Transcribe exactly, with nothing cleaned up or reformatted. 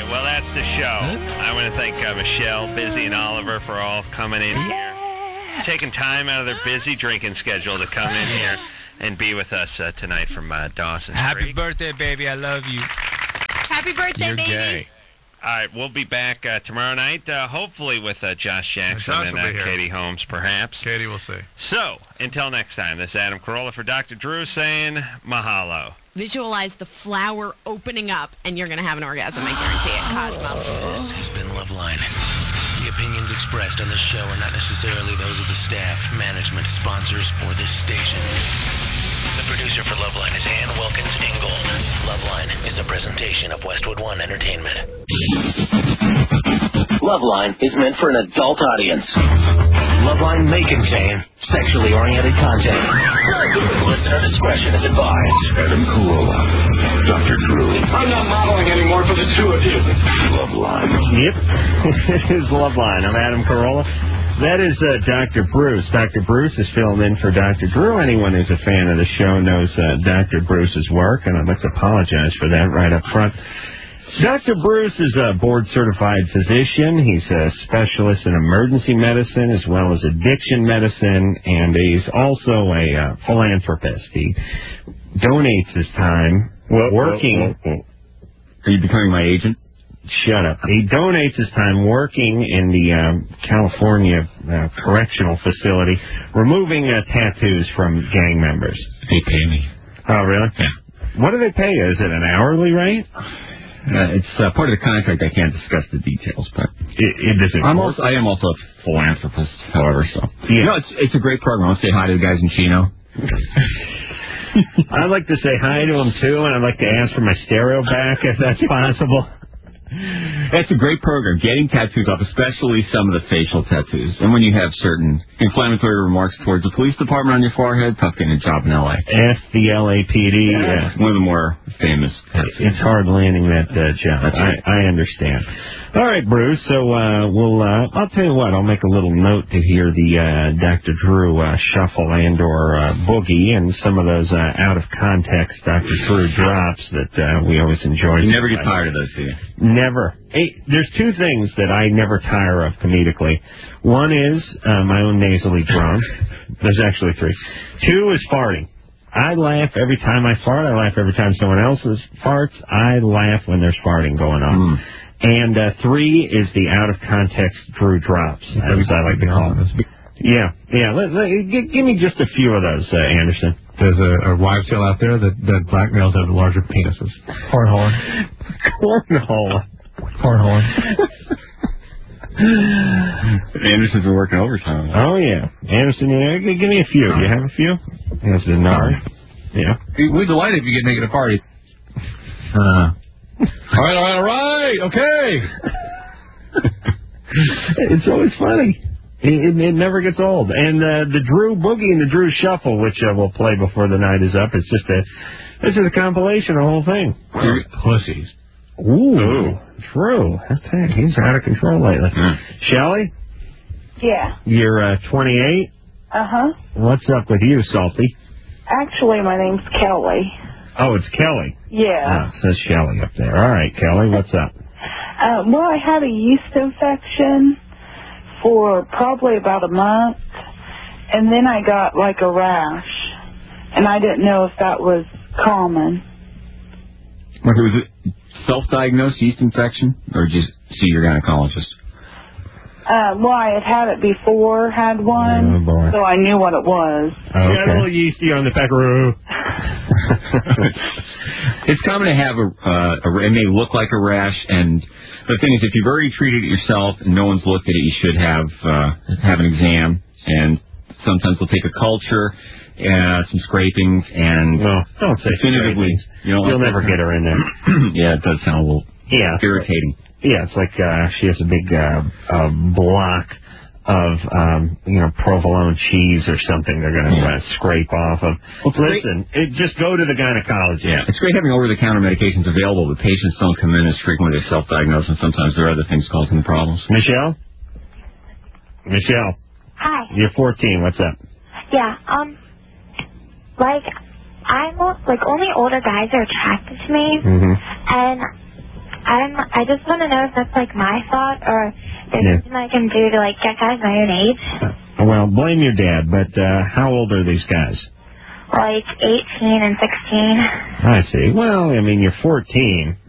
well, that's the show. I want to thank uh, Michelle, Busy, and Oliver for all coming in here, taking time out of their busy drinking schedule to come in here and be with us uh, tonight from uh, Dawson's Happy Creek. birthday, baby. I love you. Happy birthday, You're baby. gay. All right, we'll be back uh, tomorrow night, uh, hopefully with uh, Josh Jackson Josh and will uh, be here. Katie Holmes, perhaps. Katie, we'll see. So, until next time, this is Adam Carolla for Doctor Drew saying mahalo. Visualize the flower opening up, and you're going to have an orgasm. I guarantee it. Cosmo. This has been Loveline. The opinions expressed on this show are not necessarily those of the staff, management, sponsors, or this station. The producer for Loveline is Ann Wilkins Ingold. Loveline is a presentation of Westwood One Entertainment. Loveline is meant for an adult audience. Loveline may contain sexually oriented content. Listener discretion is advised. Adam Carolla, Doctor Drew. I'm not modeling anymore for the two of you. Loveline. Yep, it is Loveline. I'm Adam Carolla. That is uh, Doctor Bruce. Doctor Bruce is filling in for Doctor Drew. Anyone who's a fan of the show knows uh, Doctor Bruce's work, and I'd like to apologize for that right up front. Doctor Bruce is a board-certified physician. He's a specialist in emergency medicine as well as addiction medicine, and he's also a uh, philanthropist. He donates his time Well, working... well, well, well. Are you becoming my agent? Shut up. He donates his time working in the um, California uh, correctional facility, removing uh, tattoos from gang members. They pay me. Oh, really? Yeah. What do they pay you? Is it an hourly rate? Uh, it's uh, part of the contract. I can't discuss the details, but It, it doesn't. I'm also I am also a philanthropist, however. So Yeah. no, it's it's a great program. I want to say hi to the guys in Chino. I'd like to say hi to him, too, and I'd like to ask for my stereo back, if that's possible. It's a great program. Getting tattoos off, especially some of the facial tattoos, and when you have certain inflammatory remarks towards the police department on your forehead, tough getting a job in L A. F the L A P D. Yeah, Yeah. one of the more famous tattoos. It's hard landing that uh, job. That's right. I, I understand. All right, Bruce. So uh, we'll. Uh, I'll tell you what. I'll make a little note to hear the uh, Doctor Drew uh, shuffle and/or uh, boogie and some of those uh, out of context Doctor Drew drops that uh, we always enjoy. You never get tired of those, do you? Never. Hey, there's two things that I never tire of comedically. One is uh, my own nasally drone. There's actually three. Two is farting. I laugh every time I fart. I laugh every time someone else farts. I laugh when there's farting going on. Mm. And uh, three is the out-of-context Drew drops, as I like to call them. Yeah, yeah. Let, let, give, give me just a few of those, uh, Anderson. There's a, a wives' tale out there that, that black males have larger penises. Cornhole. Cornhole. Cornhole. Anderson's been working overtime. Oh, yeah. Anderson, yeah, g- give me a few. Do you have a few? Yes, Denard. Yeah. We'd be delighted if you get naked at a party. Uh, All right, all right, all right. Okay. It's always funny. It, it, it never gets old. And uh, the Drew Boogie and the Drew Shuffle, which uh, we'll play before the night is up, it's just a, this is a compilation, the whole thing. Pussies. Ooh, Drew. Heck, he's out of control lately. Mm. Shelley, Yeah. you're uh, twenty-eight. Uh-huh. What's up with you, Salty? Actually, my name's Kelly. Oh, it's Kelly. Yeah. Oh, it says Shelley up there. All right, Kelly, what's up? Uh, well, I had a yeast infection for probably about a month, and then I got like a rash, and I didn't know if that was common. okay, was it self-diagnosed yeast infection, or did you see your gynecologist? Uh, well, I had had it before, had one, Oh, boy. so I knew what it was. Okay. You got a little yeasty on the peckaroo. It's common to have a, uh, a, it may look like a rash, and the thing is, if you've already treated it yourself and no one's looked at it, you should have uh, have an exam, and sometimes they'll take a culture, uh, some scrapings, and well, don't say definitively, you know, you'll never get her in there. Yeah, it does sound a little yeah, irritating. Yeah, it's like uh, she has a big uh, uh, block of, um, you know, provolone cheese or something they're going to Yeah. uh, scrape off of. Well, great. Listen, it, just go to the gynecologist. Yeah, it's great having over-the-counter medications available, but patients don't come in as frequently as self-diagnosed, and sometimes there are other things causing the problems. Michelle? Michelle, Hi. you're fourteen. What's up? Yeah, um, like, I'm, like, only older guys are attracted to me, Mm-hmm. and I'm, I just want to know if that's, like, my fault or there's Yeah. something I can do to, like, get guys my own age. Uh, well, blame your dad, but uh, how old are these guys? Like eighteen and sixteen. I see. Well, I mean, you're fourteen.